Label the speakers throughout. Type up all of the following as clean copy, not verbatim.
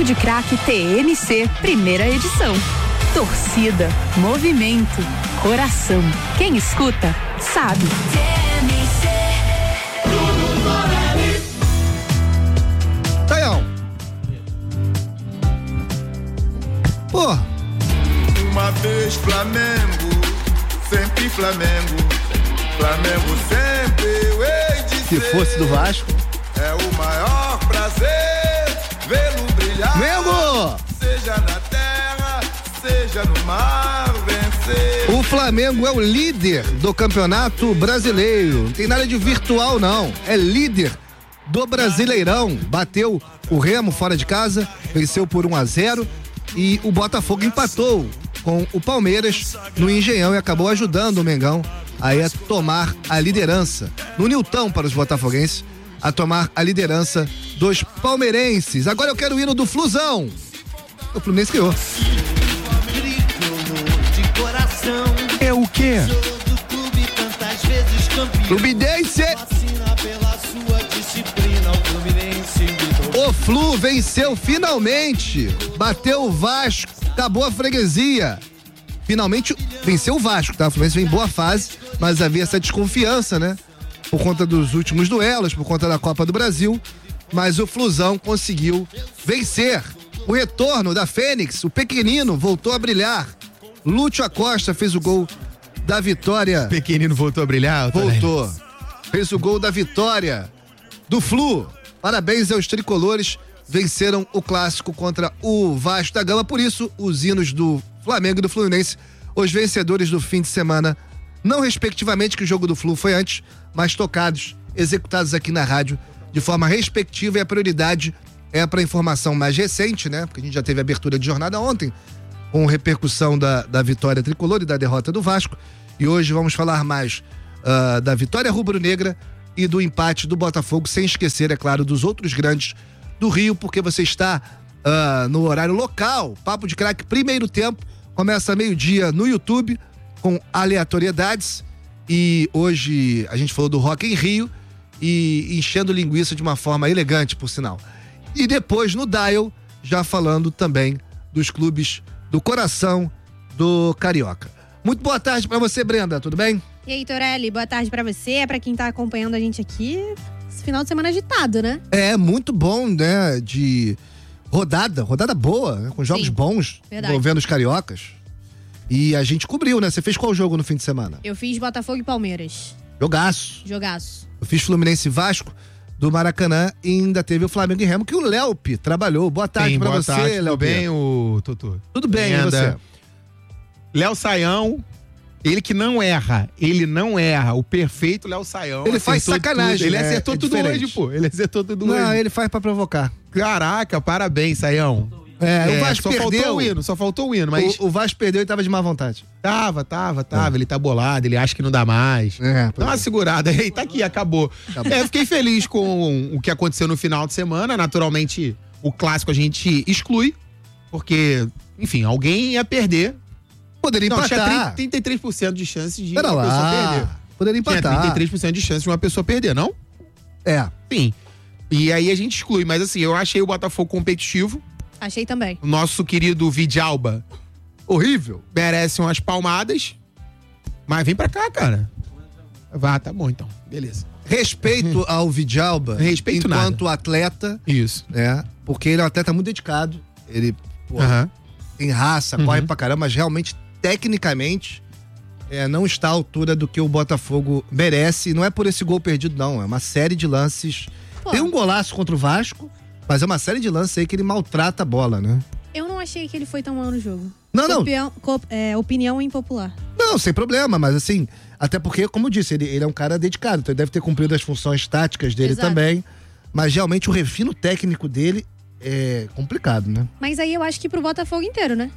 Speaker 1: Papo de Craque TMC, primeira edição. Torcida, movimento, coração. Quem escuta, sabe.
Speaker 2: Taião. Pô.
Speaker 3: Uma vez Flamengo, sempre Flamengo. Flamengo sempre eu hei de
Speaker 2: Se
Speaker 3: ser.
Speaker 2: fosse do Vasco.
Speaker 3: É o maior prazer vê-lo brilhar.
Speaker 2: Mengo!
Speaker 3: Seja na terra, seja no mar, vencer.
Speaker 2: O Flamengo é o líder do Campeonato Brasileiro. Não tem nada de virtual, não. É líder do Brasileirão. Bateu o Remo fora de casa, venceu por 1-0 e o Botafogo empatou com o Palmeiras no Engenhão e acabou ajudando o Mengão aí a tomar a liderança. No Nilton para os botafoguenses, a tomar a liderança dos palmeirenses. Agora eu quero o hino do Flusão. O Fluminense ganhou. É o quê? Fluminense. O Flu venceu finalmente. Bateu o Vasco. Acabou a freguesia. Finalmente venceu o Vasco, tá? O Fluminense vem em boa fase, mas havia essa desconfiança, né? Por conta dos últimos duelos, por conta da Copa do Brasil. Mas o Flusão conseguiu vencer. O retorno da Fênix, o pequenino, voltou a brilhar. Lúcio Acosta fez o gol da vitória.
Speaker 4: Pequenino voltou a brilhar?
Speaker 2: Voltou. Fez o gol da vitória do Flu. Parabéns aos tricolores. Venceram o clássico contra o Vasco da Gama. Por isso, os hinos do Flamengo e do Fluminense, os vencedores do fim de semana, não respectivamente, que o jogo do Flu foi antes, mas tocados, executados aqui na rádio de forma respectiva, e a prioridade é para informação mais recente, né? Porque a gente já teve abertura de jornada ontem, com repercussão da vitória tricolor e da derrota do Vasco. E hoje vamos falar mais da vitória rubro-negra e do empate do Botafogo, sem esquecer, é claro, dos outros grandes do Rio, porque você está no horário local. Papo de Craque, primeiro tempo, começa meio-dia no YouTube, com aleatoriedades. E hoje a gente falou do Rock em Rio e enchendo linguiça de uma forma elegante, por sinal. E depois no Dial, já falando também dos clubes do coração do Carioca. Muito boa tarde pra você, Brenda, tudo bem?
Speaker 5: E aí, Torelli, boa tarde pra você, pra quem tá acompanhando a gente aqui. Esse final de semana agitado, né?
Speaker 2: É, muito bom, né, de rodada boa, né? Com jogos bons,
Speaker 5: Verdade.
Speaker 2: envolvendo os cariocas. E a gente cobriu, né? Você fez qual jogo no fim de semana?
Speaker 5: Eu fiz Botafogo e Palmeiras.
Speaker 2: Jogaço. Eu fiz Fluminense e Vasco do Maracanã e ainda teve o Flamengo e Remo, que o Léopi trabalhou. Boa tarde pra você, Léo.
Speaker 4: Tudo bem, o Tutu?
Speaker 2: Tudo bem, e você?
Speaker 4: Léo Saião, ele que não erra, o perfeito Léo Saião.
Speaker 2: Ele faz sacanagem,
Speaker 4: tudo. Ele
Speaker 2: né?
Speaker 4: acertou tudo
Speaker 2: diferente.
Speaker 4: hoje, pô. Ele acertou tudo hoje.
Speaker 2: Não, ele faz pra provocar.
Speaker 4: Caraca, parabéns, Saião.
Speaker 2: O Vasco perdeu.
Speaker 4: Só faltou o hino, mas...
Speaker 2: O Vasco perdeu e tava de má vontade.
Speaker 4: Tava. Ele tá bolado, ele acha que não dá mais. Dá uma segurada aí, tá aqui, acabou. Eu fiquei feliz com o que aconteceu no final de semana. Naturalmente, o clássico a gente exclui, porque, enfim, alguém ia perder.
Speaker 2: Poderia empatar.
Speaker 4: Tinha 33% de chance de
Speaker 2: Pera
Speaker 4: uma pessoa
Speaker 2: lá.
Speaker 4: perder.
Speaker 2: Poderia empatar.
Speaker 4: Tinha 33% de chance de uma pessoa perder, não?
Speaker 2: É.
Speaker 4: Sim. E aí a gente exclui, mas assim, eu achei o Botafogo competitivo.
Speaker 5: Achei também.
Speaker 4: O nosso querido Vidalba,
Speaker 2: horrível,
Speaker 4: merece umas palmadas, mas vem pra cá, cara. Vá, tá bom então, beleza.
Speaker 2: Respeito ao Vidalba,
Speaker 4: Respeito
Speaker 2: enquanto
Speaker 4: nada.
Speaker 2: atleta.
Speaker 4: Isso.
Speaker 2: Né? Porque ele é um atleta muito dedicado. Ele tem raça, corre pra caramba, mas realmente, tecnicamente, não está à altura do que o Botafogo merece. E não é por esse gol perdido, não. É uma série de lances. Tem um golaço contra o Vasco, mas é uma série de lances aí que ele maltrata a bola, né?
Speaker 5: Eu não achei que ele foi tão mal no jogo.
Speaker 2: Não.
Speaker 5: Opinião impopular.
Speaker 2: Não, sem problema, mas assim, até porque, como eu disse, ele é um cara dedicado, então ele deve ter cumprido as funções táticas dele também, mas realmente o refino técnico dele é complicado, né?
Speaker 5: Mas aí eu acho que pro Botafogo inteiro, né?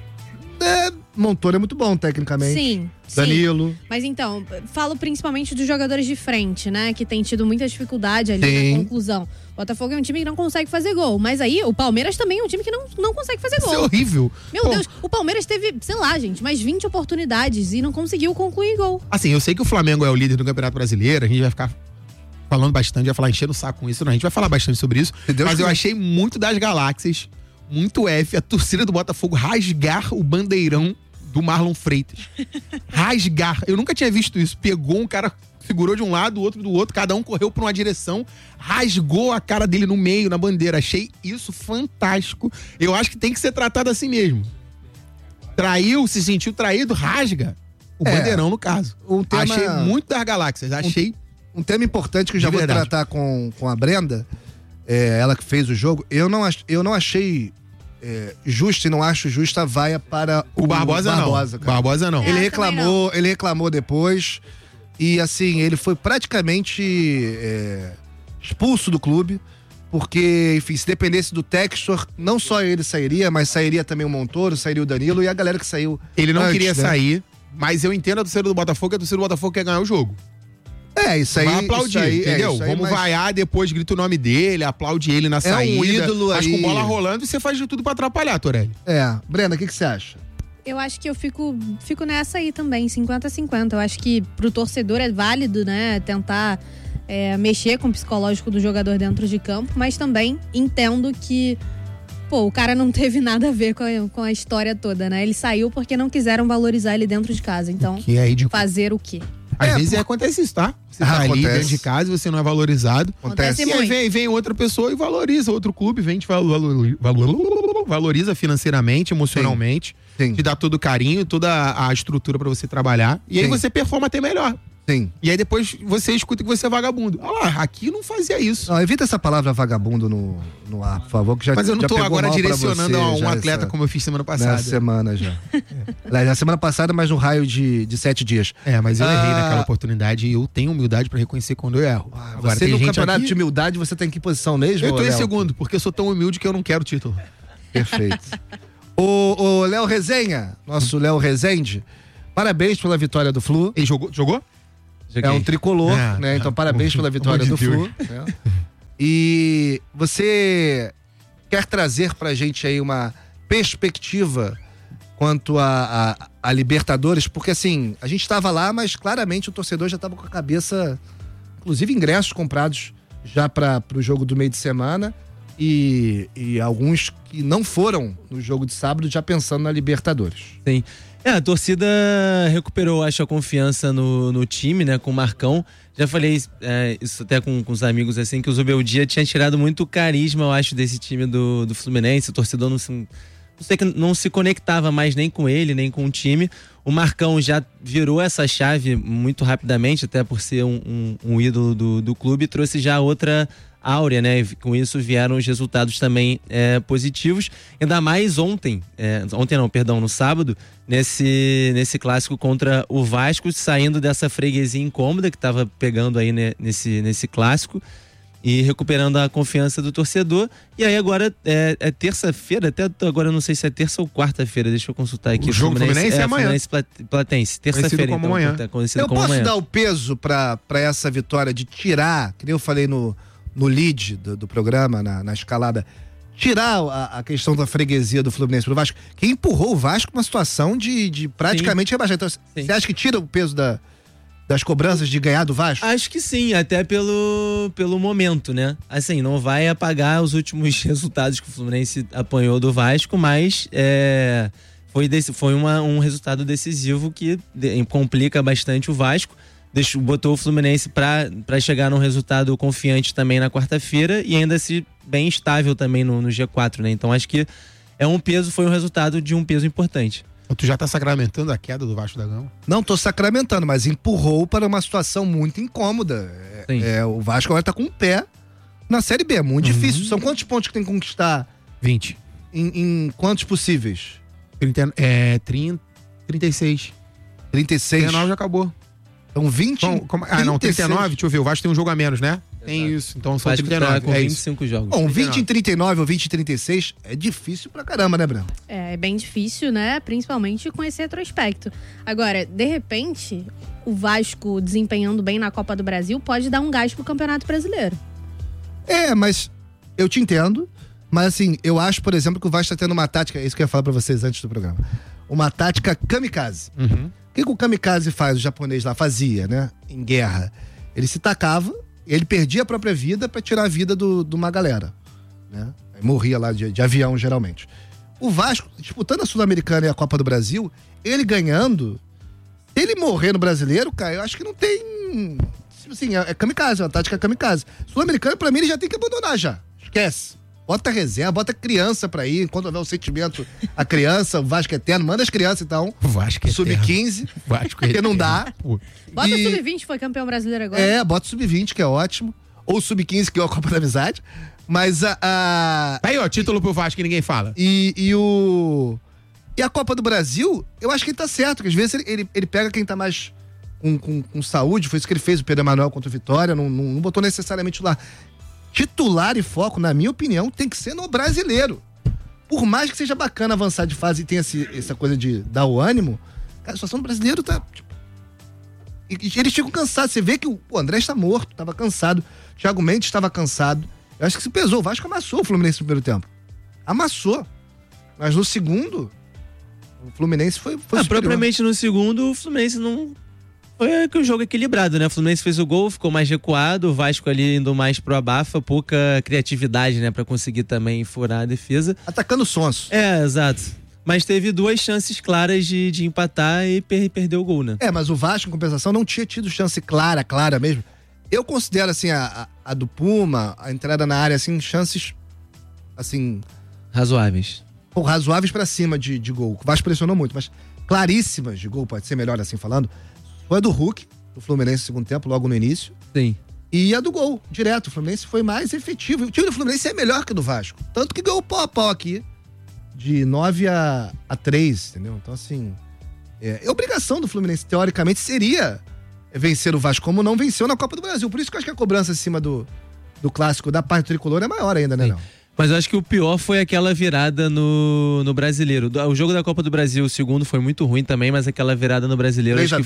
Speaker 2: Montoro é muito bom tecnicamente.
Speaker 5: Sim.
Speaker 2: Danilo.
Speaker 5: Mas então, falo principalmente dos jogadores de frente, né? Que tem tido muita dificuldade ali na conclusão. O Botafogo é um time que não consegue fazer gol. Mas aí, o Palmeiras também é um time que não consegue fazer gol.
Speaker 4: Isso é horrível.
Speaker 5: Meu Deus, o Palmeiras teve, sei lá, gente, mais 20 oportunidades e não conseguiu concluir gol.
Speaker 4: Assim, eu sei que o Flamengo é o líder do Campeonato Brasileiro, a gente vai ficar falando bastante, vai falar enchendo o saco com isso, não, a gente vai falar bastante sobre isso. Mas eu achei muito das galáxias muito F, a torcida do Botafogo rasgar o bandeirão do Marlon Freitas. Rasgar. Eu nunca tinha visto isso. Pegou um cara, segurou de um lado, o outro do outro, cada um correu pra uma direção, rasgou a cara dele no meio, na bandeira. Achei isso fantástico. Eu acho que tem que ser tratado assim mesmo. Traiu, se sentiu traído, rasga. O bandeirão, no caso. Achei muito das galáxias. Achei.
Speaker 2: Um tema importante que eu já vou tratar com a Brenda, ela que fez o jogo, eu não achei justo e não acho justa a vaia para o
Speaker 4: Barbosa não. Barbosa não.
Speaker 2: Ele reclamou depois e assim, ele foi praticamente expulso do clube, porque, enfim, se dependesse do Textor, não só ele sairia, mas sairia também o Montoro, sairia o Danilo e a galera que saiu.
Speaker 4: Ele não queria sair, mas eu entendo a torcida do Botafogo, a torcida do Botafogo quer ganhar o jogo.
Speaker 2: Isso aí.
Speaker 4: Vai aplaudir, entendeu? Vamos vaiar, depois grita o nome dele, aplaude ele na saída.
Speaker 2: Um ídolo
Speaker 4: mas
Speaker 2: aí.
Speaker 4: Com bola rolando, você faz de tudo pra atrapalhar, Torelli.
Speaker 2: Brenda, o que você acha?
Speaker 5: Eu acho que eu fico nessa aí também, 50-50. Eu acho que pro torcedor é válido, né, tentar mexer com o psicológico do jogador dentro de campo, mas também entendo que, o cara não teve nada a ver com a história toda, né? Ele saiu porque não quiseram valorizar ele dentro de casa. Então, fazer o quê?
Speaker 4: Às vezes acontece isso, tá? Você tá ali dentro de casa e você não é valorizado.
Speaker 5: Acontece
Speaker 4: e aí vem outra pessoa e valoriza, outro clube vem te valoriza financeiramente, emocionalmente, te dá todo o carinho, toda a estrutura pra você trabalhar. E aí você performa até melhor.
Speaker 2: Sim.
Speaker 4: E aí depois você escuta que você é vagabundo. Aqui não fazia isso.
Speaker 2: Não, evita essa palavra vagabundo no ar, por favor. Que
Speaker 4: Mas eu não tô agora direcionando a um atleta como eu fiz semana passada.
Speaker 2: Nessa semana já. Na semana passada, mas no raio de 7 dias.
Speaker 4: Mas eu errei naquela oportunidade e eu tenho humildade pra reconhecer quando eu erro.
Speaker 2: Agora, você no campeonato de humildade, você tem que posição mesmo?
Speaker 4: Eu tô em segundo, porque eu sou tão humilde que eu não quero título.
Speaker 2: Perfeito. O Léo Resenha, nosso Léo Rezende, parabéns pela vitória do Flu.
Speaker 4: Ele jogou? Joguei.
Speaker 2: É um tricolor, né? Então parabéns pela vitória do Flu. Né? E você quer trazer pra gente aí uma perspectiva quanto a Libertadores? Porque assim, a gente estava lá, mas claramente o torcedor já estava com a cabeça, inclusive ingressos comprados já para o jogo do meio de semana e alguns que não foram no jogo de sábado já pensando na Libertadores.
Speaker 6: Sim. A torcida recuperou, acho, a confiança no time, né, com o Marcão. Já falei isso até com os amigos, assim, que o Zubeldia tinha tirado muito carisma, eu acho, desse time do Fluminense. O torcedor não se conectava mais nem com ele, nem com o time. O Marcão já virou essa chave muito rapidamente, até por ser um ídolo do clube, e trouxe já outra áurea, né? Com isso vieram os resultados também positivos. Ainda mais no sábado, nesse clássico contra o Vasco, saindo dessa freguesia incômoda que estava pegando aí, né, nesse clássico e recuperando a confiança do torcedor. E aí agora é terça-feira, até agora eu não sei se é terça ou quarta-feira, deixa eu consultar aqui.
Speaker 4: O jogo Fluminense é amanhã.
Speaker 6: Fluminense Platense, terça-feira, então.
Speaker 4: Amanhã.
Speaker 2: Eu posso dar o peso pra essa vitória de tirar, que nem eu falei no lead do programa, na escalada, tirar a questão da freguesia do Fluminense pro Vasco, que empurrou o Vasco pra uma situação de praticamente rebaixar. Então, você acha que tira o peso das cobranças de ganhar do Vasco?
Speaker 6: Acho que sim, até pelo momento, né? Assim, não vai apagar os últimos resultados que o Fluminense apanhou do Vasco, mas foi um resultado decisivo que complica bastante o Vasco. Botou o Fluminense pra chegar num resultado confiante também na quarta-feira e ainda bem estável também no G4, né? Então acho que foi um resultado de um peso importante.
Speaker 4: Tu já tá sacramentando a queda do Vasco da Gama?
Speaker 2: Não tô sacramentando, mas empurrou para uma situação muito incômoda. O Vasco agora tá com um pé na Série B, é muito difícil. São quantos pontos que tem que conquistar?
Speaker 4: 20.
Speaker 2: Em quantos possíveis?
Speaker 4: 36.
Speaker 2: 36?
Speaker 4: 19 já acabou.
Speaker 2: Então 20?
Speaker 4: Não, 39, deixa eu ver, o Vasco tem um jogo a menos, né? Tem isso, então são 39.
Speaker 6: Com 25 jogos.
Speaker 2: Bom, 20 em 39 ou 20 em 36 é difícil pra caramba, né, Breno?
Speaker 5: É bem difícil, né? Principalmente com esse retrospecto. Agora, de repente, o Vasco desempenhando bem na Copa do Brasil pode dar um gás pro Campeonato Brasileiro.
Speaker 2: Mas eu te entendo, mas assim, eu acho, por exemplo, que o Vasco tá tendo uma tática, é isso que eu ia falar pra vocês antes do programa, uma tática kamikaze. O que o kamikaze faz, o japonês lá fazia, né? Em guerra. Ele se tacava, ele perdia a própria vida pra tirar a vida de uma galera, né? Morria lá de avião, geralmente. O Vasco, disputando a Sul-Americana e a Copa do Brasil, ele ganhando, se ele morrer no Brasileiro, cara, eu acho que não tem... Assim, é kamikaze, uma tática kamikaze. Sul-Americana, pra mim, ele já tem que abandonar já. Esquece. Bota reserva, bota criança pra ir, enquanto houver o sentimento, a criança, o Vasco eterno, manda as crianças então.
Speaker 4: Vasco
Speaker 2: Sub-15, porque não dá.
Speaker 5: Bota o Sub-20, foi campeão brasileiro agora.
Speaker 2: Bota o Sub-20, que é ótimo. Ou o Sub-15, que é a Copa da Amizade. Mas
Speaker 4: Aí, ó, título pro Vasco que ninguém fala.
Speaker 2: E a Copa do Brasil, eu acho que ele tá certo, que às vezes ele pega quem tá mais com saúde, foi isso que ele fez, o Pedro Emanuel contra o Vitória, não botou necessariamente lá. Titular e foco, na minha opinião, tem que ser no brasileiro. Por mais que seja bacana avançar de fase e tenha essa coisa de dar o ânimo, cara, a situação do brasileiro tá... eles ficam cansados. Você vê que o André está morto, estava cansado. O Thiago Mendes estava cansado. Eu acho que se pesou. O Vasco amassou o Fluminense no primeiro tempo. Amassou. Mas no segundo, o Fluminense foi superior.
Speaker 6: Propriamente no segundo, o Fluminense não... Foi um jogo equilibrado, né? O Fluminense fez o gol, ficou mais recuado, o Vasco ali indo mais pro abafa, pouca criatividade, né? Pra conseguir também furar a defesa.
Speaker 2: Atacando sonso.
Speaker 6: Exato. Mas teve 2 chances claras de empatar e perdeu o gol, né?
Speaker 2: Mas o Vasco, em compensação, não tinha tido chance clara mesmo. Eu considero, assim, a do Puma, a entrada na área, assim, chances, assim...
Speaker 6: Razoáveis.
Speaker 2: Razoáveis pra cima de gol. O Vasco pressionou muito, mas claríssimas de gol, pode ser melhor assim falando. Foi a do Hulk, do Fluminense no segundo tempo, logo no início.
Speaker 6: Sim.
Speaker 2: E a do gol, direto. O Fluminense foi mais efetivo. O time do Fluminense é melhor que o do Vasco. Tanto que ganhou pau a pau aqui. De 9-3, entendeu? Então, assim... a obrigação do Fluminense, teoricamente, seria vencer o Vasco, como não venceu na Copa do Brasil. Por isso que eu acho que a cobrança acima do clássico da parte tricolor é maior ainda, né? Não?
Speaker 6: Mas eu acho que o pior foi aquela virada no Brasileiro. O jogo da Copa do Brasil, o segundo, foi muito ruim também, mas aquela virada no Brasileiro acho que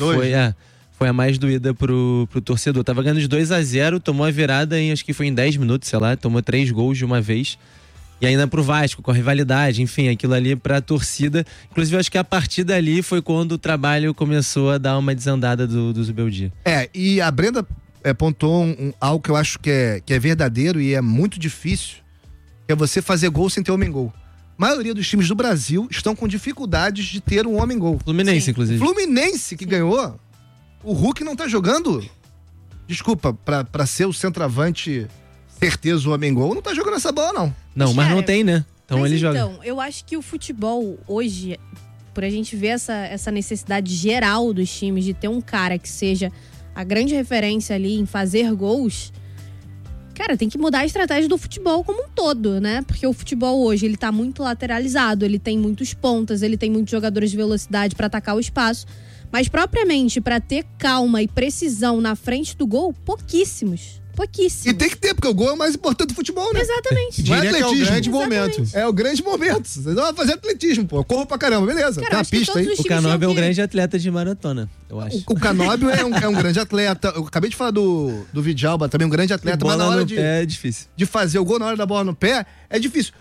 Speaker 6: foi a mais doída pro torcedor. Tava ganhando de 2-0, tomou a virada acho que foi em 10 minutos, sei lá, tomou 3 gols de uma vez. E ainda pro Vasco, com a rivalidade, enfim, aquilo ali pra torcida. Inclusive, eu acho que a partir dali foi quando o trabalho começou a dar uma desandada do Zubeldia.
Speaker 2: E a Brenda pontuou algo que eu acho que é verdadeiro e é muito difícil, que é você fazer gol sem ter homem-gol. A maioria dos times do Brasil estão com dificuldades de ter um homem-gol.
Speaker 6: Fluminense, inclusive.
Speaker 2: Fluminense, que ganhou, o Hulk não tá jogando, desculpa, pra ser o centroavante certeza o homem-gol, não tá jogando essa bola, não.
Speaker 6: Não, mas não tem, né? Então ele joga.
Speaker 5: Então, eu acho que o futebol hoje, por a gente ver essa necessidade geral dos times de ter um cara que seja a grande referência ali em fazer gols, cara, tem que mudar a estratégia do futebol como um todo, né? Porque o futebol hoje, ele tá muito lateralizado, ele tem muitos pontas, ele tem muitos jogadores de velocidade pra atacar o espaço, mas propriamente pra ter calma e precisão na frente do gol, pouquíssimos.
Speaker 2: E tem que ter, porque o gol é o mais importante do futebol, né?
Speaker 5: Exatamente.
Speaker 2: Não é atletismo.
Speaker 4: É o grande momento.
Speaker 2: É o grande momento. Você vai fazer atletismo, pô. Eu corro pra caramba, beleza.
Speaker 5: Cara,
Speaker 2: tem uma pista aí.
Speaker 6: O Canóbio é um grande atleta de maratona, eu acho.
Speaker 2: O Canóbio é um grande atleta. Eu acabei de falar do Vidalba, também um grande atleta. Mas na hora
Speaker 6: é difícil.
Speaker 2: De fazer o gol na hora da bola no pé, é difícil.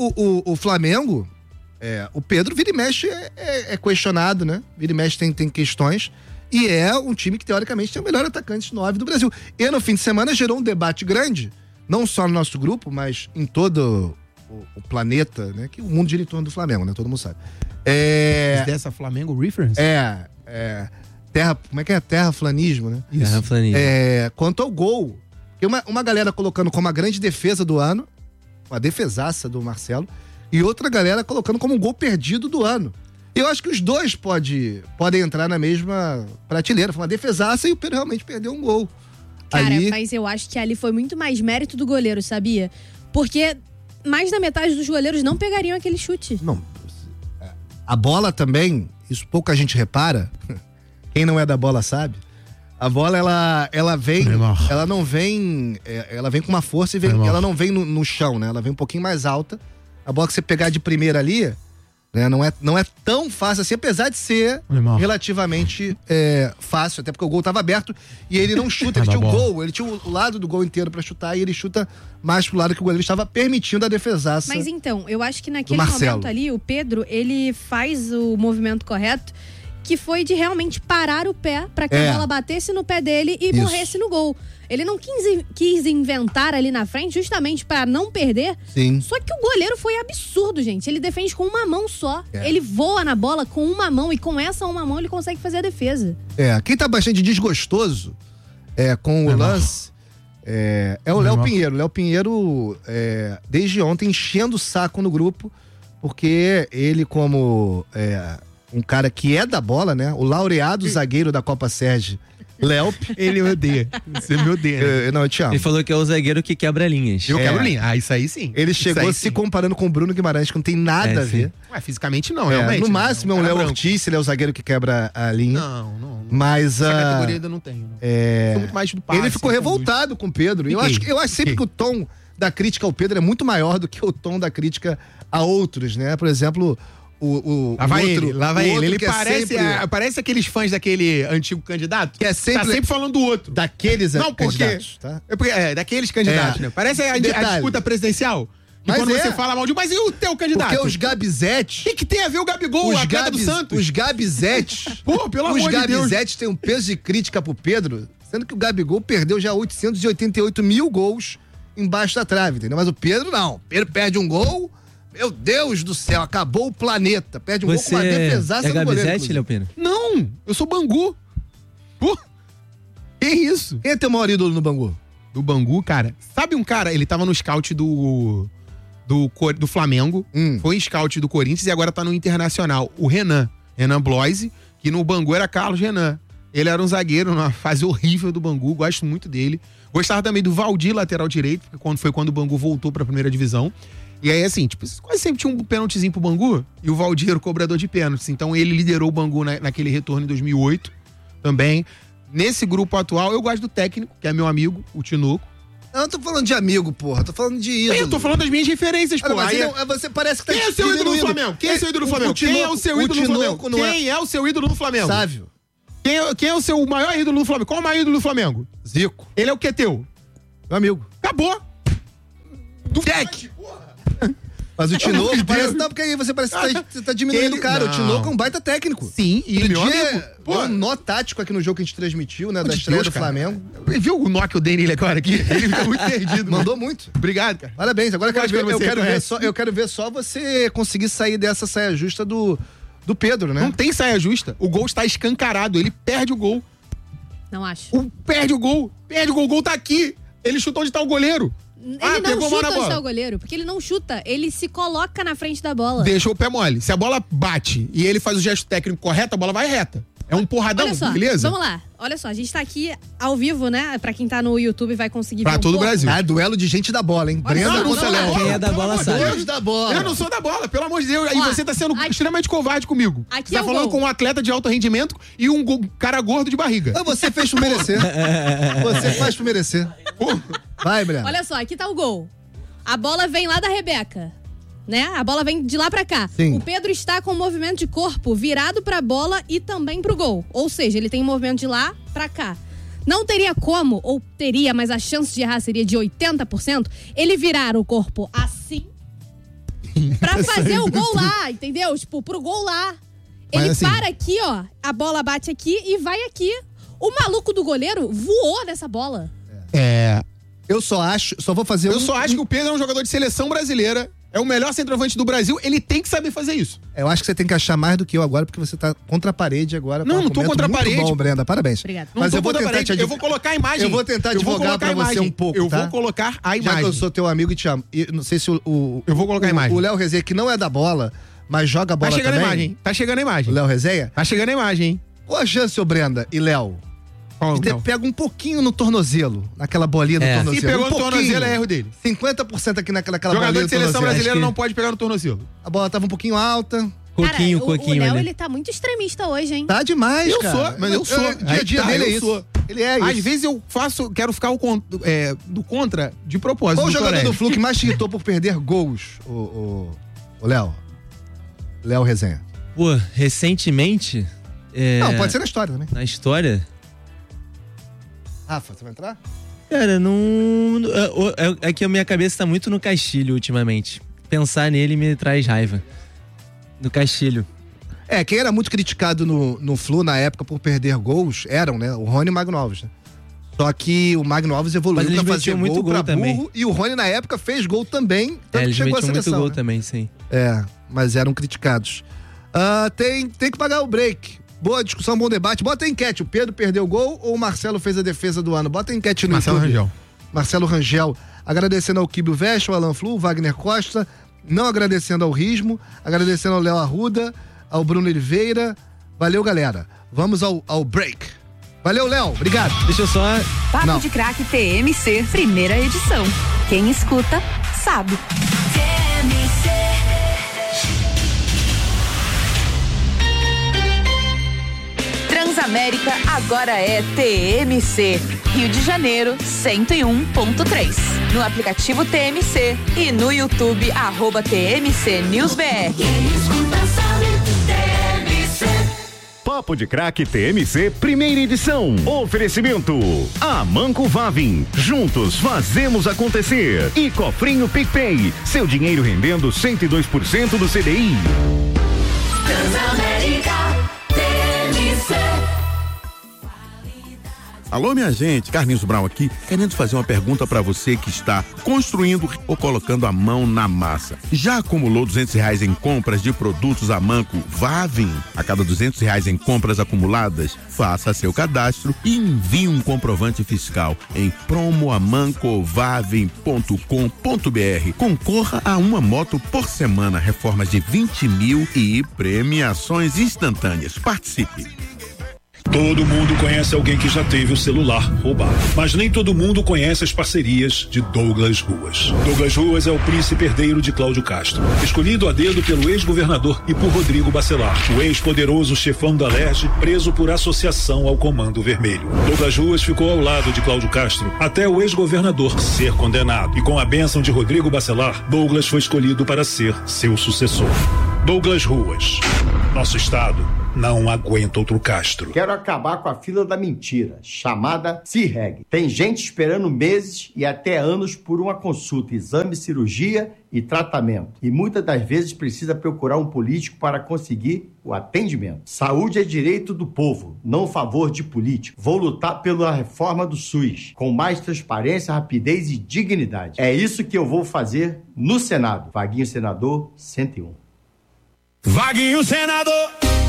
Speaker 2: O Flamengo, o Pedro, vira e mexe, é questionado, né? Vira e mexe tem questões. E é um time que, teoricamente, tem o melhor atacante 9 do Brasil. E no fim de semana gerou um debate grande, não só no nosso grupo, mas em todo o planeta, né? Que o mundo gira em torno do Flamengo, né? Todo mundo sabe.
Speaker 4: Dessa Flamengo Reference?
Speaker 2: Terra, como é que é? Terraflanismo, né?
Speaker 6: Terraflanismo.
Speaker 2: Quanto ao gol, tem uma galera colocando como a grande defesa do ano, uma defesaça do Marcelo, e outra galera colocando como um gol perdido do ano. Eu acho que os dois podem entrar na mesma prateleira. Foi uma defesaça e o Pedro realmente perdeu um gol.
Speaker 5: Cara, mas eu acho que ali foi muito mais mérito do goleiro, sabia? Porque mais da metade dos goleiros não pegariam aquele chute.
Speaker 2: Não. A bola também, isso pouca gente repara. Quem não é da bola sabe. A bola, ela vem. Ela não vem. Ela vem com uma força e ela não vem no chão, né? Ela vem um pouquinho mais alta. A bola que você pegar de primeira ali. Né? Não é tão fácil assim, apesar de ser relativamente fácil, até porque o gol estava aberto e ele não chuta, ele tinha o gol, ele tinha o lado do gol inteiro para chutar e ele chuta mais pro lado que o goleiro estava permitindo a defesaça.
Speaker 5: Mas então, eu acho que naquele momento ali, o Pedro, ele faz o movimento correto, que foi de realmente parar o pé para que a bola batesse no pé dele e morresse no gol. Ele não quis inventar ali na frente justamente pra não perder.
Speaker 2: Sim.
Speaker 5: Só que o goleiro foi absurdo, gente. Ele defende com uma mão só. Ele voa na bola com uma mão e com essa uma mão ele consegue fazer a defesa.
Speaker 2: Quem tá bastante desgostoso com o lance é o Léo Pinheiro. O Léo Pinheiro, desde ontem, enchendo o saco no grupo, porque ele, como um cara que é da bola, né? O laureado zagueiro da Copa Sérgio, Léo,
Speaker 4: ele me odeia. Você me odeia.
Speaker 2: Não, eu te amo.
Speaker 6: Ele falou que é o zagueiro que quebra linhas.
Speaker 4: Eu quebro linha. Ah, isso aí sim.
Speaker 2: Ele chegou se comparando com o Bruno Guimarães, que não tem nada a ver.
Speaker 4: Ué, fisicamente não, realmente.
Speaker 2: No máximo é um Léo Ortiz, ele é o zagueiro que quebra a linha.
Speaker 4: Não.
Speaker 2: Mas
Speaker 4: essa categoria ainda não tem. Sou muito mais do passe.
Speaker 2: Ele ficou revoltado com o Pedro. Eu acho sempre que o tom da crítica ao Pedro é muito maior do que o tom da crítica a outros, né? Por exemplo,
Speaker 4: Lá vai ele. Ele parece aqueles fãs daquele antigo candidato.
Speaker 2: Que é sempre.
Speaker 4: Tá sempre falando do outro.
Speaker 2: Daqueles candidatos, tá?
Speaker 4: Daqueles candidatos, né? Parece a disputa presidencial.
Speaker 2: Mas
Speaker 4: quando você fala mal de... Mas e o teu candidato?
Speaker 2: Porque os Gabizetes...
Speaker 4: O que tem a ver o Gabigol, o atleta do Santos?
Speaker 2: Os Gabizetes...
Speaker 4: Pô, pelo amor de Deus. Os
Speaker 2: Gabizetes têm um peso de crítica pro Pedro, sendo que o Gabigol perdeu já 888 mil gols embaixo da trave, entendeu? Mas o Pedro não. Pedro perde um gol... Meu Deus do céu, acabou o planeta. Perde um gol com uma defesaça do goleiro. Você é
Speaker 6: Gabizete, Léo Pino?
Speaker 4: Não, eu sou Bangu. Pô, que isso?
Speaker 2: Quem é teu maior ídolo no Bangu?
Speaker 4: Do Bangu, cara? Sabe um cara, ele tava no scout do Flamengo, foi scout do Corinthians e agora tá no Internacional. O Renan Bloise, que no Bangu era Carlos Renan. Ele era um zagueiro numa fase horrível do Bangu, gosto muito dele. Gostava também do Valdir, lateral direito, porque foi quando o Bangu voltou pra primeira divisão. E aí, assim, quase sempre tinha um pênaltizinho pro Bangu e o Valdir era o cobrador de pênaltis. Então ele liderou o Bangu naquele retorno em 2008 também. Nesse grupo atual, eu gosto do técnico, que é meu amigo, o Tinoco.
Speaker 2: Não, eu tô falando de amigo, porra. Tô falando de ídolo.
Speaker 4: Eu tô falando das minhas referências, porra.
Speaker 2: Você parece que tá...
Speaker 4: Quem é o seu ídolo do Flamengo? Quem é o seu ídolo do Flamengo? Quem é o seu ídolo do Flamengo? Quem é o seu ídolo do Flamengo?
Speaker 2: Sávio.
Speaker 4: Quem é o seu maior ídolo do Flamengo? Qual é o maior ídolo do Flamengo?
Speaker 2: Zico.
Speaker 4: Ele é o que teu?
Speaker 2: Meu amigo.
Speaker 4: Acabou.
Speaker 2: Do Deck. Mas o Tinoco parece... Não, porque aí você parece que você tá diminuindo o cara. O Tinoco é um baita técnico.
Speaker 4: Sim, e meu amigo...
Speaker 2: Pô, um nó tático aqui no jogo que a gente transmitiu, né? Da estreia do Flamengo.
Speaker 4: Viu o nó que eu dei nele agora aqui? Ele ficou muito perdido.
Speaker 2: Mandou muito.
Speaker 4: Obrado, cara.
Speaker 2: Parabéns. Agora eu quero ver só você conseguir sair dessa saia justa do Pedro, né?
Speaker 4: Não tem saia justa. O gol está escancarado. Ele perde o gol.
Speaker 5: Não acho.
Speaker 4: Perde o gol. O gol tá aqui. Ele chutou onde tá o goleiro.
Speaker 5: Ele não chuta onde tá o goleiro, porque ele não chuta, ele se coloca na frente da bola.
Speaker 4: Deixa o pé mole. Se a bola bate e ele faz o gesto técnico correto, a bola vai reta. É um porradão,
Speaker 5: olha só,
Speaker 4: beleza?
Speaker 5: Vamos lá. Olha só, a gente tá aqui ao vivo, né? Pra quem tá no YouTube vai conseguir ver
Speaker 4: pra todo o Brasil.
Speaker 2: Duelo de gente da bola, hein? Brenda contra Léo.
Speaker 6: Quem é da bola sabe.
Speaker 2: Deus da bola.
Speaker 4: Eu não sou da bola, pelo amor de Deus. Aí você tá sendo extremamente covarde comigo.
Speaker 5: Aqui
Speaker 4: você tá falando com um atleta de alto rendimento e um cara gordo de barriga.
Speaker 2: Você fez por merecer. Você faz por merecer. Vai, Brenda.
Speaker 5: Olha só, aqui tá o gol. A bola vem lá da Rebeca, né? A bola vem de lá pra cá.
Speaker 2: Sim.
Speaker 5: O Pedro está com o movimento de corpo virado pra bola e também pro gol. Ou seja, ele tem um movimento de lá pra cá. Não teria como, ou teria, mas a chance de errar seria de 80%, ele virar o corpo assim pra fazer o gol lá, entendeu? Tipo, pro gol lá. Ele assim, para aqui, ó, a bola bate aqui e vai aqui. O maluco do goleiro voou nessa bola.
Speaker 2: Eu só vou fazer
Speaker 4: Eu só acho que o Pedro é um jogador de seleção brasileira, é o melhor centroavante do Brasil, ele tem que saber fazer isso.
Speaker 2: Eu acho que você tem que achar mais do que eu agora, porque você tá contra a parede agora.
Speaker 4: Não tô contra a parede.
Speaker 2: Bom, Brenda, parabéns.
Speaker 5: Obrigada.
Speaker 2: Mas eu vou tentar
Speaker 4: Eu vou colocar a imagem.
Speaker 2: Eu vou tentar advogar pra você um pouco,
Speaker 4: Eu
Speaker 2: tá?
Speaker 4: vou colocar a imagem.
Speaker 2: Já que eu sou teu amigo e te amo. E não sei se eu
Speaker 4: vou colocar a imagem.
Speaker 2: O Léo Rezeia, que não é da bola, mas joga a bola também.
Speaker 4: Tá chegando a imagem.
Speaker 2: O Léo Rezeia?
Speaker 4: Tá chegando a imagem, hein?
Speaker 2: Qual a chance, ô Brenda e Léo? Pega um pouquinho no tornozelo, naquela bolinha do tornozelo.
Speaker 4: Se pegou no tornozelo, é erro dele.
Speaker 2: 50% aqui naquela bolinha do tornozelo.
Speaker 4: Jogador de seleção brasileira não pode pegar no tornozelo.
Speaker 2: A bola tava um pouquinho alta.
Speaker 6: Coquinho.
Speaker 5: O Léo, ele tá muito extremista hoje, hein?
Speaker 2: Tá demais, cara.
Speaker 4: Mas eu sou.
Speaker 2: O dia a dia dele é isso. Ele é isso.
Speaker 4: Às vezes eu quero ficar do contra de propósito.
Speaker 2: Qual o jogador do Flu que mais te irritou por perder gols, o Léo? Léo Resenha.
Speaker 6: Pô, recentemente...
Speaker 2: Não, pode ser na história também.
Speaker 6: Na história?
Speaker 2: Rafa, você vai entrar?
Speaker 6: Cara, não... É que a minha cabeça tá muito no Castilho ultimamente. Pensar nele me traz raiva. Do Castilho.
Speaker 2: Quem era muito criticado no Flu na época por perder gols eram, né? O Rony e o Magno Alves, né? Só que o Magno Alves evoluiu pra fazer
Speaker 6: muito
Speaker 2: gol pra
Speaker 6: também.
Speaker 2: burro. E o Rony, na época, fez gol também. Tanto
Speaker 6: Eles
Speaker 2: que chegou à
Speaker 6: metiam
Speaker 2: seleção,
Speaker 6: muito gol
Speaker 2: né?
Speaker 6: também, sim.
Speaker 2: Mas eram criticados. Tem que pagar o break. Boa discussão, bom debate. Bota a enquete. O Pedro perdeu o gol ou o Marcelo fez a defesa do ano? Bota a enquete no
Speaker 4: Marcelo
Speaker 2: YouTube.
Speaker 4: Rangel.
Speaker 2: Marcelo Rangel. Agradecendo ao Kibio Veste, ao Alan Flu, ao Wagner Costa. Não agradecendo ao Rismo. Agradecendo ao Léo Arruda, ao Bruno Oliveira. Valeu, galera. Vamos ao break. Valeu, Léo. Obrigado.
Speaker 6: Deixa eu só...
Speaker 1: Papo de Craque TMC, primeira edição. Quem escuta, sabe. Transamérica agora é TMC. Rio de Janeiro, 101.3. No aplicativo TMC e no YouTube, @TMC News BR.
Speaker 7: Papo de Craque TMC, primeira edição. Oferecimento: Amanco Vavin. Juntos fazemos acontecer. E Cofrinho PicPay. Seu dinheiro rendendo 102% do CDI.
Speaker 8: Transamérica TMC.
Speaker 9: Alô, minha gente, Carlinhos Brown aqui, querendo fazer uma pergunta para você que está construindo ou colocando a mão na massa. Já acumulou R$200 em compras de produtos Amanco Vavin? A cada R$200 em compras acumuladas, faça seu cadastro e envie um comprovante fiscal em promoamancovavin.com.br. Concorra a uma moto por semana, reformas de 20 mil e premiações instantâneas. Participe!
Speaker 10: Todo mundo conhece alguém que já teve o celular roubado, mas nem todo mundo conhece as parcerias de Douglas Ruas. Douglas Ruas é o príncipe herdeiro de Cláudio Castro, escolhido a dedo pelo ex-governador e por Rodrigo Bacelar, o ex-poderoso chefão da LERJ, preso por associação ao Comando Vermelho. Douglas Ruas ficou ao lado de Cláudio Castro até o ex-governador ser condenado, e com a bênção de Rodrigo Bacelar, Douglas foi escolhido para ser seu sucessor. Douglas Ruas. Nosso estado não aguenta outro Castro.
Speaker 11: Quero acabar com a fila da mentira, chamada CIRREG. Tem gente esperando meses e até anos por uma consulta, exame, cirurgia e tratamento. E muitas das vezes precisa procurar um político para conseguir o atendimento. Saúde é direito do povo, não favor de político. Vou lutar pela reforma do SUS, com mais transparência, rapidez e dignidade. É isso que eu vou fazer no Senado. Vaguinho Senador 101.
Speaker 10: Vaguinho Senador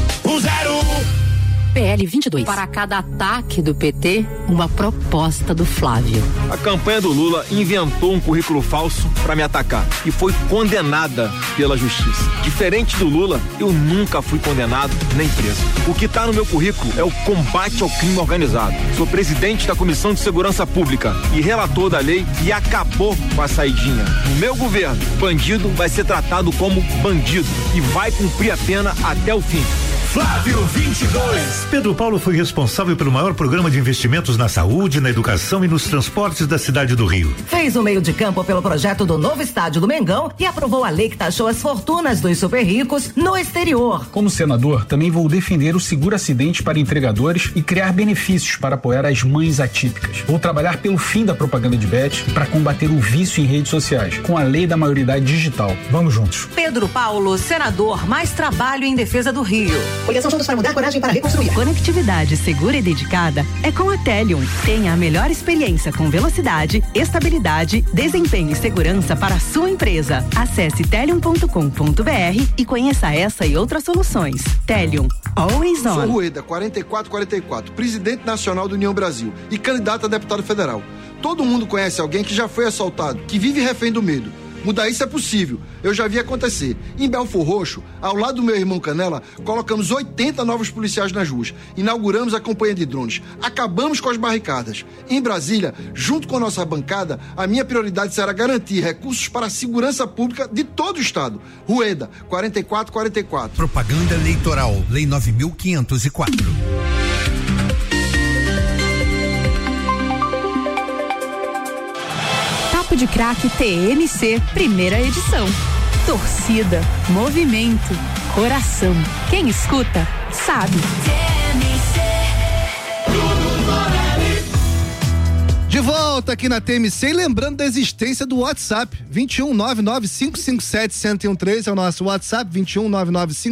Speaker 10: 101.
Speaker 12: PL 22. Para cada ataque do PT, uma proposta do Flávio.
Speaker 13: A campanha do Lula inventou um currículo falso para me atacar e foi condenada pela justiça. Diferente do Lula, eu nunca fui condenado nem preso. O que está no meu currículo é o combate ao crime organizado. Sou presidente da Comissão de Segurança Pública e relator da lei que acabou com a saidinha. No meu governo, bandido vai ser tratado como bandido e vai cumprir a pena até o fim.
Speaker 10: Flávio 22.
Speaker 14: Pedro Paulo foi responsável pelo maior programa de investimentos na saúde, na educação e nos transportes da cidade do Rio.
Speaker 15: Fez o meio de campo pelo projeto do novo estádio do Mengão e aprovou a lei que taxou as fortunas dos super ricos no exterior.
Speaker 16: Como senador, também vou defender o seguro acidente para entregadores e criar benefícios para apoiar as mães atípicas. Vou trabalhar pelo fim da propaganda de bet e para combater o vício em redes sociais, com a lei da maioridade digital. Vamos juntos.
Speaker 15: Pedro Paulo, senador, mais trabalho em defesa do Rio.
Speaker 17: Coligação Juntos para Mudar, coragem para reconstruir.
Speaker 1: Conectividade segura e dedicada é com a Telium. Tenha a melhor experiência com velocidade, estabilidade, desempenho e segurança para a sua empresa. Acesse telium.com.br e conheça essa e outras soluções. Telium, always on.
Speaker 18: Sou Rueda, 4444, presidente nacional do União Brasil e candidato a deputado federal. Todo mundo conhece alguém que já foi assaltado, que vive refém do medo. Mudar isso é possível, eu já vi acontecer. Em Belfor Roxo, ao lado do meu irmão Canela, colocamos 80 novos policiais nas ruas, inauguramos a campanha de drones, acabamos com as barricadas. Em Brasília, junto com a nossa bancada, a minha prioridade será garantir recursos para a segurança pública de todo o estado. Rueda, 4444.
Speaker 19: Propaganda eleitoral, Lei 9.504.
Speaker 1: Papo de Craque TMC, primeira edição. Torcida, movimento, coração. Quem escuta, sabe.
Speaker 2: De volta aqui na TMC e lembrando da existência do WhatsApp, 2199557113 é o nosso WhatsApp,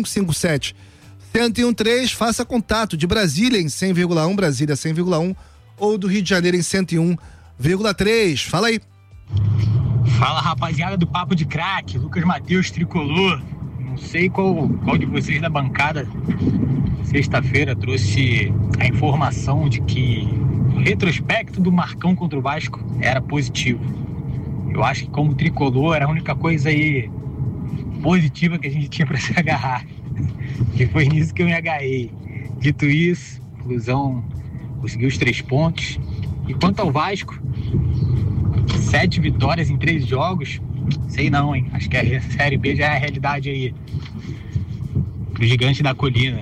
Speaker 2: 2199557113, faça contato de Brasília em 100,1, Brasília 100,1, ou do Rio de Janeiro em 101,3. Fala aí.
Speaker 20: Fala, rapaziada do Papo de Craque, Lucas Matheus, tricolor. Não sei qual de vocês da bancada sexta-feira trouxe a informação de que o retrospecto do Marcão contra o Vasco era positivo. Eu acho que como tricolor era a única coisa aí positiva que a gente tinha para se agarrar. E foi nisso que eu me agarrei. Dito isso, a Flusão conseguiu os 3 pontos. E quanto ao Vasco, 7 vitórias em 3 jogos, sei não, hein? Acho que a Série B já é a realidade aí pro gigante da colina.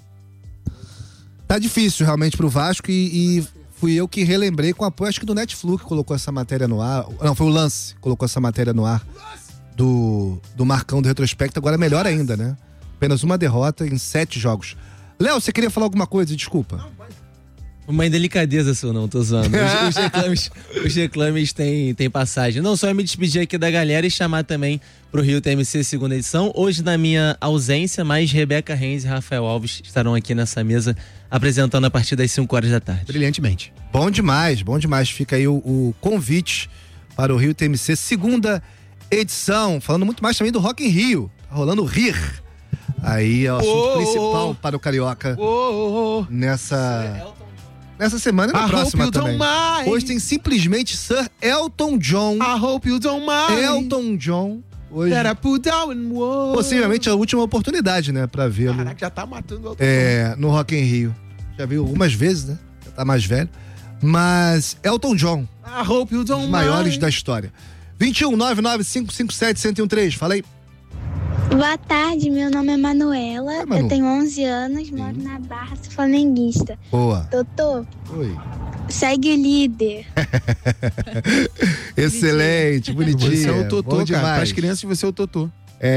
Speaker 2: Tá difícil realmente pro Vasco e fui eu que relembrei com apoio, acho que do Netflix, que colocou essa matéria no ar. Não, foi o Lance que colocou essa matéria no ar do Marcão do retrospecto. Agora melhor ainda, né? Apenas uma derrota em 7 jogos. Léo, você queria falar alguma coisa? Desculpa.
Speaker 6: Uma indelicadeza sua, não, tô zoando. Os reclames têm passagem. Não, só me despedir aqui da galera e chamar também pro Rio TMC segunda edição. Hoje, na minha ausência, mais Rebeca Reis e Rafael Alves estarão aqui nessa mesa apresentando a partir das 5 horas da tarde.
Speaker 4: Brilhantemente.
Speaker 2: Bom demais, bom demais. Fica aí o convite para o Rio TMC segunda edição. Falando muito mais também do Rock in Rio. Tá rolando o RIR. Aí é o assunto principal para o Carioca nessa semana e na próxima também. Hoje tem simplesmente Sir Elton John.
Speaker 4: I hope you don't mind.
Speaker 2: Elton John. Hoje, possivelmente a última oportunidade, né, pra vê-lo.
Speaker 4: Caraca, já tá matando o Elton John.
Speaker 2: No Rock in Rio. Já viu algumas vezes, né? Já tá mais velho. Mas Elton John.
Speaker 4: I hope you don't
Speaker 2: mind. Os maiores da história. 21-99557-1013. Fala aí.
Speaker 21: Boa tarde, meu nome é Manuela, eu tenho 11 anos, moro na Barra, sou flamenguista.
Speaker 2: Boa.
Speaker 21: Totô,
Speaker 2: oi.
Speaker 21: Segue o líder.
Speaker 2: Excelente, bonitinho.
Speaker 4: Você é o Totô, cara. Para as crianças, você é o Totô.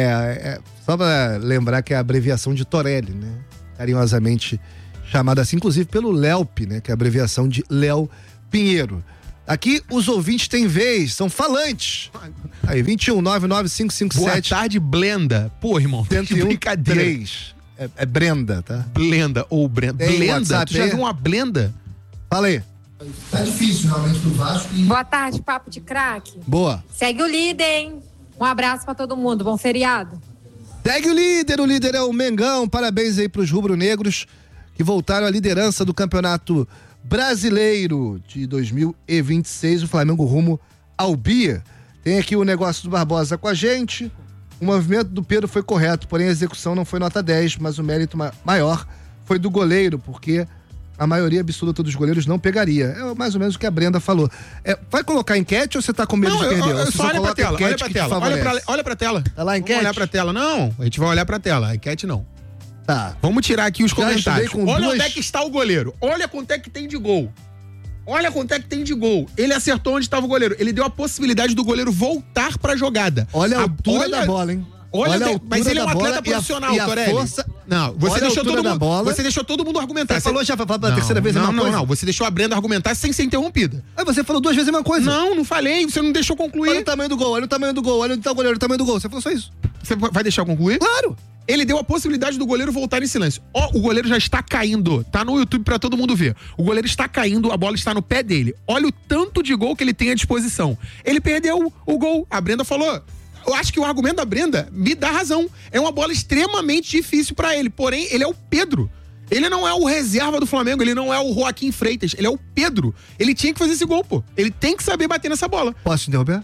Speaker 2: Só pra lembrar que é a abreviação de Torelli, né? Carinhosamente chamada assim, inclusive pelo Léop, né? Que é a abreviação de Léo Pinheiro. Aqui os ouvintes têm vez, são falantes. Aí, 21-99557.
Speaker 4: Boa tarde, Blenda. Pô, irmão, que brincadeira.
Speaker 2: 3. É Brenda, tá?
Speaker 4: Blenda ou Brenda. Blenda?
Speaker 2: WhatsApp,
Speaker 4: tu já viu uma Blenda?
Speaker 2: Fala aí. Tá difícil realmente pro Vasco.
Speaker 22: Boa tarde, Papo de Craque.
Speaker 2: Boa.
Speaker 22: Segue o líder, hein? Um abraço pra todo mundo, bom feriado.
Speaker 2: Segue o líder é o Mengão. Parabéns aí pros rubro-negros que voltaram à liderança do Campeonato Brasileiro de 2026, o Flamengo rumo ao Bia. Tem aqui o negócio do Barbosa com a gente. O movimento do Pedro foi correto, porém a execução não foi nota 10, mas o mérito maior foi do goleiro, porque a maioria absoluta dos goleiros não pegaria. É mais ou menos o que a Brenda falou. Vai colocar enquete ou você tá com medo de perder?
Speaker 4: Só olha pra tela, olha pra tela.
Speaker 2: Tá lá a enquete?
Speaker 4: Vamos olhar pra tela. Não, a gente vai olhar pra tela, a enquete não.
Speaker 2: Tá.
Speaker 4: Vamos tirar aqui os comentários. Olha onde é
Speaker 2: duas...
Speaker 4: que está o goleiro. Olha quanto é que tem de gol. Olha quanto é que tem de gol. Ele acertou onde estava o goleiro. Ele deu a possibilidade do goleiro voltar pra jogada.
Speaker 2: Olha a altura da bola, hein?
Speaker 4: Mas ele é um atleta profissional, Torelli. Não, você deixou todo mundo argumentar.
Speaker 2: Você falou já pela terceira vez a mesma coisa?
Speaker 4: Não, você deixou a Brenda argumentar sem ser interrompida.
Speaker 2: Aí você falou 2 vezes a mesma coisa.
Speaker 4: Não falei, você não deixou concluir.
Speaker 2: Olha o tamanho do gol, olha onde tá o goleiro, o tamanho do gol. Você falou só isso.
Speaker 4: Você vai deixar eu concluir?
Speaker 2: Claro.
Speaker 4: Ele deu a possibilidade do goleiro voltar em silêncio. O goleiro já está caindo. Tá no YouTube pra todo mundo ver. O goleiro está caindo, a bola está no pé dele. Olha o tanto de gol que ele tem à disposição. Ele perdeu o gol. A Brenda falou... Eu acho que o argumento da Brenda me dá razão. É uma bola extremamente difícil pra ele. Porém, ele é o Pedro. Ele não é o reserva do Flamengo. Ele não é o Joaquim Freitas. Ele é o Pedro. Ele tinha que fazer esse gol, pô. Ele tem que saber bater nessa bola.
Speaker 2: Posso te interromper?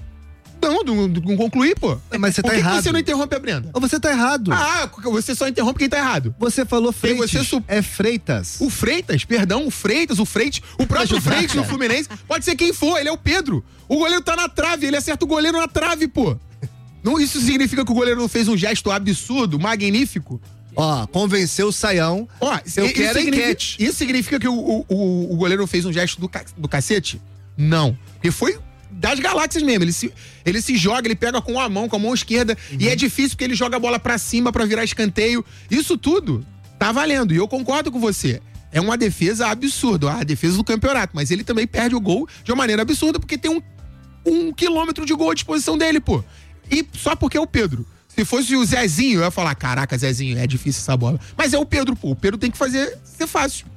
Speaker 4: Não concluir, pô.
Speaker 2: Mas você tá errado.
Speaker 4: Por que você não interrompe a Brenda?
Speaker 2: Você tá errado.
Speaker 4: Você só interrompe quem tá errado.
Speaker 2: Você falou Freitas. É Freitas.
Speaker 4: O Freitas, perdão, o Freitas, o próprio Freitas no Fluminense. Pode ser quem for, ele é o Pedro. O goleiro tá na trave, ele acerta o goleiro na trave, pô. Não, isso significa que o goleiro não fez um gesto absurdo, magnífico?
Speaker 2: Convenceu o Saião. Eu quero enquete.
Speaker 4: Isso significa que o goleiro não fez um gesto do cacete? Não. Porque foi das galáxias mesmo. Ele se joga, ele pega com a mão esquerda. E é difícil porque ele joga a bola pra cima pra virar escanteio. Isso tudo tá valendo. E eu concordo com você. É uma defesa absurda, a defesa do campeonato. Mas ele também perde o gol de uma maneira absurda porque tem um quilômetro de gol à disposição dele, pô. E só porque é o Pedro. Se fosse o Zezinho, eu ia falar, caraca, Zezinho, é difícil essa bola. Mas é o Pedro, pô. O Pedro tem que ser fácil.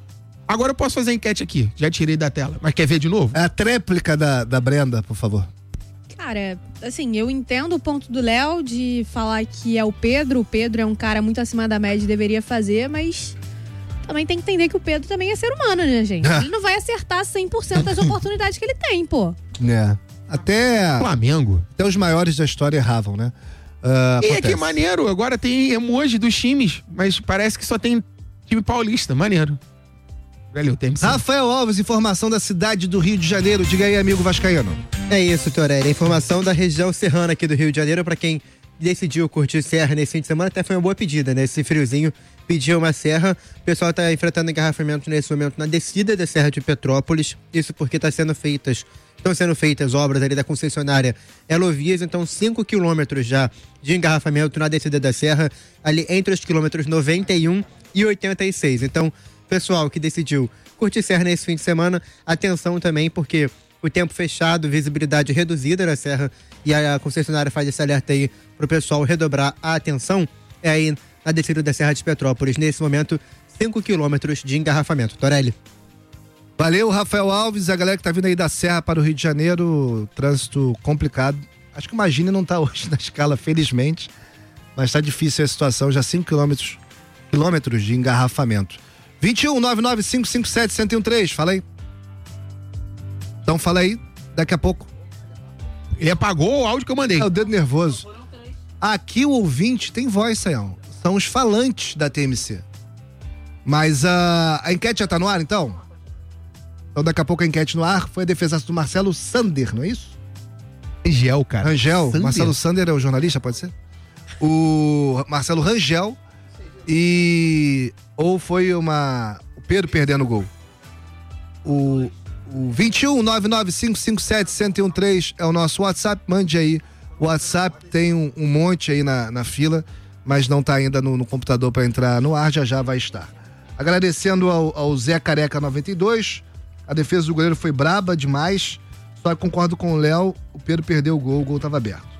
Speaker 4: Agora eu posso fazer a enquete aqui. Já tirei da tela. Mas quer ver de novo?
Speaker 2: É a tréplica da Brenda, por favor.
Speaker 3: Cara, assim, eu entendo o ponto do Léo de falar que é o Pedro. O Pedro é um cara muito acima da média e deveria fazer, mas também tem que entender que o Pedro também é ser humano, né, gente? Ele não vai acertar 100% das oportunidades que ele tem, pô.
Speaker 2: Até...
Speaker 4: Flamengo.
Speaker 2: Até os maiores da história erravam, né?
Speaker 4: Que maneiro. Agora tem emoji dos times, mas parece que só tem time paulista. Maneiro. Valeu, TMC.
Speaker 2: Rafael Alves, informação da cidade do Rio de Janeiro. Diga aí, amigo vascaíno.
Speaker 5: É isso, Torelli. Informação da região serrana aqui do Rio de Janeiro pra quem decidiu curtir serra nesse fim de semana. Até foi uma boa pedida, né? Esse friozinho pediu uma serra. O pessoal tá enfrentando engarrafamento nesse momento na descida da Serra de Petrópolis. Isso porque estão sendo feitas obras ali da concessionária Elovias, então 5 quilômetros já de engarrafamento na descida da serra, ali entre os quilômetros 91 e 86. Então, pessoal que decidiu curtir serra nesse fim de semana, atenção também, porque o tempo fechado, visibilidade reduzida na serra, e a concessionária faz esse alerta aí pro pessoal redobrar a atenção, é aí na descida da Serra de Petrópolis, nesse momento, 5 quilômetros de engarrafamento. Torelli.
Speaker 2: Valeu, Rafael Alves, a galera que tá vindo aí da Serra para o Rio de Janeiro, trânsito complicado. Acho que o Magine não tá hoje na escala, felizmente, mas tá difícil a situação, já 5 quilômetros de engarrafamento. 21-99557-1013, fala aí. Então fala aí, daqui a pouco.
Speaker 4: Ele apagou o áudio que eu mandei.
Speaker 2: É o dedo nervoso. Aqui o ouvinte tem voz, Sayão. São os falantes da TMC. Mas a enquete já tá no ar, então? Então daqui a pouco a enquete no ar. Foi a defesa do Marcelo Sander, não é isso?
Speaker 4: Rangel, cara.
Speaker 2: Rangel.
Speaker 4: Sander.
Speaker 2: Marcelo Sander é o jornalista, pode ser? O Marcelo Rangel. Ou foi o Pedro perdendo o gol? O 21-99557-1013 é o nosso WhatsApp. Mande aí. O WhatsApp tem um monte aí na fila, mas não tá ainda no computador para entrar no ar, já vai estar. Agradecendo ao Zé Careca 92. A defesa do goleiro foi braba demais. Só que concordo com o Léo, o Pedro perdeu o gol tava aberto.